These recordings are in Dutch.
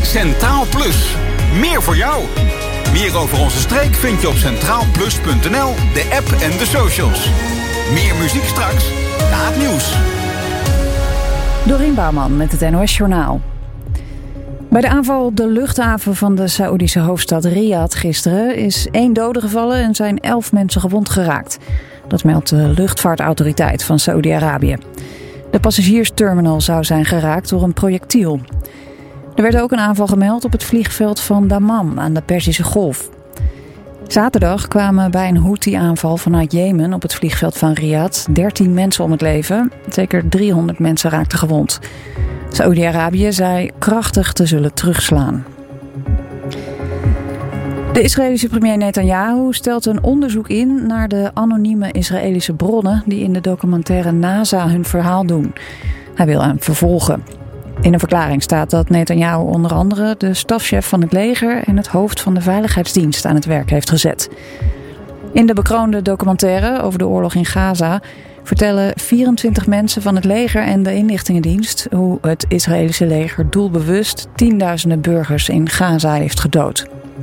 Centraal Plus. Meer voor jou. Meer over onze streek vind je op centraalplus.nl, de app en de socials. Meer muziek straks na het nieuws. Dorien Bouwman met het NOS Journaal. Bij de aanval op de luchthaven van de Saoedische hoofdstad Riyadh gisteren is 1 dode gevallen en zijn 11 mensen gewond geraakt. Dat meldt de luchtvaartautoriteit van Saoedi-Arabië. De passagiersterminal zou zijn geraakt door een projectiel. Er werd ook een aanval gemeld op het vliegveld van Dammam aan de Perzische Golf. Zaterdag kwamen bij een Houthi-aanval vanuit Jemen op het vliegveld van Riyadh 13 mensen om het leven. Zeker 300 mensen raakten gewond. Saoedi-Arabië zei krachtig te zullen terugslaan. De Israëlische premier Netanyahu stelt een onderzoek in naar de anonieme Israëlische bronnen die in de documentaire NASA hun verhaal doen. Hij wil hen vervolgen. In een verklaring staat dat Netanyahu onder andere de stafchef van het leger en het hoofd van de veiligheidsdienst aan het werk heeft gezet. In de bekroonde documentaire over de oorlog in Gaza vertellen 24 mensen van het leger en de inlichtingendienst hoe het Israëlische leger doelbewust tienduizenden burgers in Gaza heeft gedood.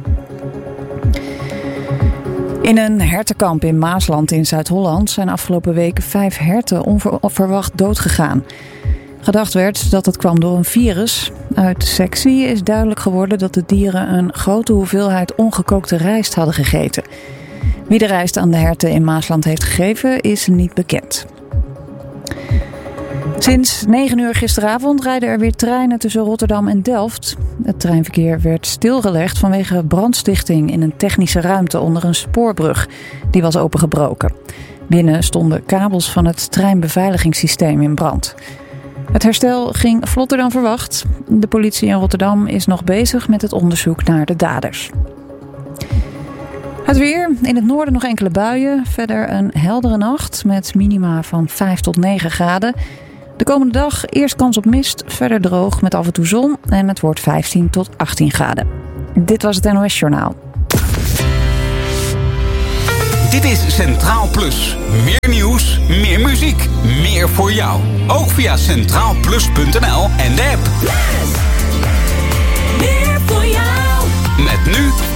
In een hertenkamp in Maasland in Zuid-Holland zijn afgelopen weken 5 herten onverwacht doodgegaan. Gedacht werd dat het kwam door een virus. Uit de sectie is duidelijk geworden dat de dieren een grote hoeveelheid ongekookte rijst hadden gegeten. Wie de rijst aan de herten in Maasland heeft gegeven is niet bekend. Sinds 9 uur gisteravond rijden er weer treinen tussen Rotterdam en Delft. Het treinverkeer werd stilgelegd vanwege brandstichting in een technische ruimte onder een spoorbrug. Die was opengebroken. Binnen stonden kabels van het treinbeveiligingssysteem in brand. Het herstel ging vlotter dan verwacht. De politie in Rotterdam is nog bezig met het onderzoek naar de daders. Het weer. In het noorden nog enkele buien. Verder een heldere nacht met minima van 5 tot 9 graden. De komende dag eerst kans op mist, verder droog met af en toe zon. En het wordt 15 tot 18 graden. Dit was het NOS Journaal. Dit is Centraal Plus. Meer nieuws, meer muziek, meer voor jou. Ook via centraalplus.nl en de app. Yes! Meer voor jou. Met nu